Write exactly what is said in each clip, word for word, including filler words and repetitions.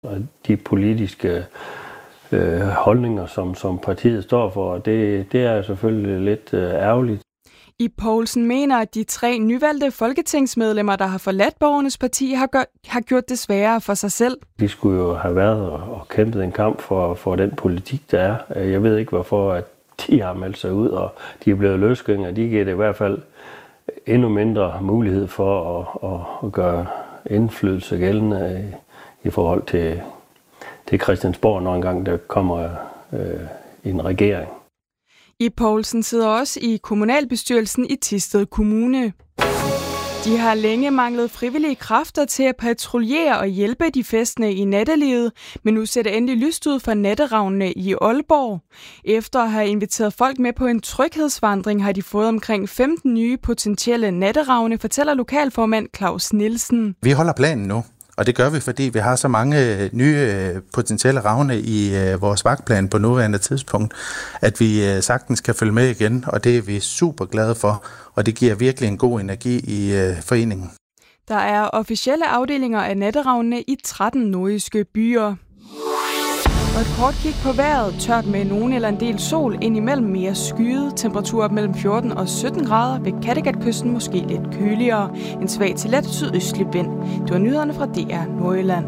Og de politiske øh, holdninger, som, som partiet står for, det, det er selvfølgelig lidt øh, ærgerligt. Ib Poulsen mener, at de tre nyvalgte folketingsmedlemmer, der har forladt Borgernes Parti, har, gør, har gjort det sværere for sig selv. De skulle jo have været og, og kæmpet en kamp for, for den politik, der er. Jeg ved ikke, hvorfor at de har meldt sig ud, og de er blevet løsgængere. De giver det i hvert fald endnu mindre mulighed for at, at, at gøre indflydelse gældende i, i forhold til, til Christiansborg, når engang der kommer øh, en regering. Ib Poulsen sidder også i kommunalbestyrelsen i Thisted Kommune. De har længe manglet frivillige kræfter til at patruljere og hjælpe de festende i nattelivet, men nu ser det endelig lyst ud for natteravnene i Aalborg. Efter at have inviteret folk med på en tryghedsvandring, har de fået omkring femten nye potentielle natteravne, fortæller lokalformand Claus Nielsen. Vi holder planen nu. Og det gør vi, fordi vi har så mange nye potentielle ravne i vores vagtplan på nuværende tidspunkt, at vi sagtens kan følge med igen, og det er vi super glade for, og det giver virkelig en god energi i foreningen. Der er officielle afdelinger af natteravnene i tretten nordjyske byer. Og et kort kig på vejret, tørt med nogen eller en del sol, indimellem mere skyet, temperatur op mellem fjorten og sytten grader, ved Kattegatkysten måske lidt køligere, en svag til let sydøstlig vind. Det var nyhederne fra D R Nordjylland.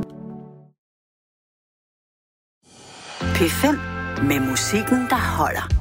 P fem med musikken, der holder.